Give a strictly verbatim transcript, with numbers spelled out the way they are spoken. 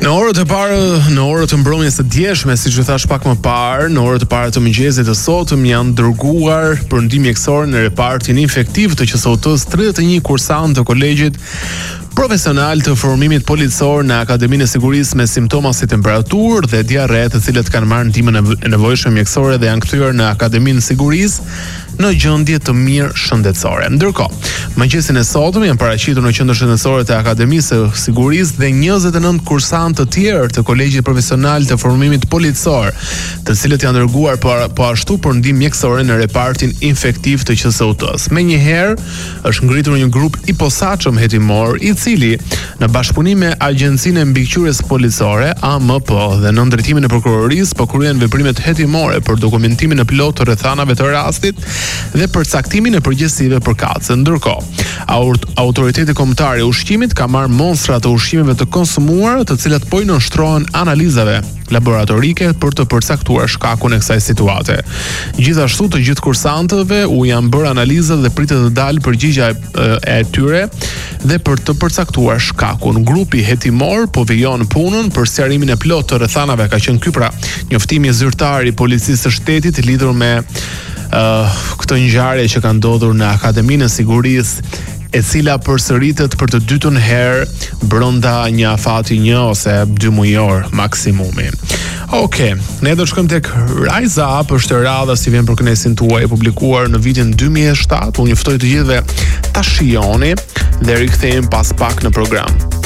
Në orët e parë, në orët e mbrëmjes së djeshme, siç u thash pak më parë, në orët e para të mëngjesit të sotëm janë dërguar për ndihmë mjekësore në repartin infektiv të Q S U T-s tridhjetë e një kursant të kolegjit profesional të formimit policor në Akademinë e Sigurisë me simptoma si temperaturë dhe diarre, të cilët kanë marrë ndihmën e nevojshme mjekësore dhe janë kthyer në Akademinë e Sigurisë në gjendje të mirë shëndetësore. Ndërkohë, mëngjesin e sotëm janë paraqitur në qendrën shëndetësore të Akademisë së Sigurisë dhe njëzet e nëntë kursantë të tjerë të Kolegjit Profesional të Formimit Policor, të cilët janë dërguar po, po ashtu për ndihmë mjekësore në repartin infektiv të Q S U T-s. Menjëherë është ngritur një grup i posaçëm hetimor, i cili në bashkëpunim me Agjencinë e Mbikëqyrjes Policore A M P dhe në drejtimin e prokurorisë po kryen veprimet hetimore për dokumentimin e plotë të rrethanave të rastit dhe përcaktimin e përgjegjësive përkatëse. Ndërkohë, autoriteti kombëtar i ushqimit ka marrë mostra të ushqimeve të konsumuara, të cilat po i nënshtrohen analizave laboratorike për të përcaktuar shkakun e kësaj situate. Gjithashtu, të gjithë kursantëve u janë bërë analizat dhe pritet të dalë përgjigjja e, e tyre dhe për të përcaktuar shkakun. Grupi hetimor po vijon punën për sqarimin e plotë të rrethanave. Ka qenë ky pra njoftimi zyrtar i policisë së shtetit lidhur me uh, këtë ngjarje që ka ndodhur në Akademinë e Sigurisë, e cila përsëritet për të dytën herë brenda një afati një ose dy mujor maksimumi. Okej, okay, ne do të shkojmë tek Rise Up, është radha si vjen për kënaqësinë tuaj, e publikuar në vitin dy mijë e shtatë. Unë juftoj të gjithëve ta shijoni dhe rikthehemi pas pak në program.